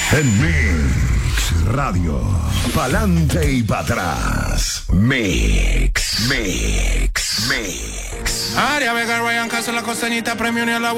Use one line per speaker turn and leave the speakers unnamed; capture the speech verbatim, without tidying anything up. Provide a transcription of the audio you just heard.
En Mix Radio. Pa'lante y para atrás. Mix, Mix, Mix.
Aria Vega, Ryan Castro, la costanita, premio ni a la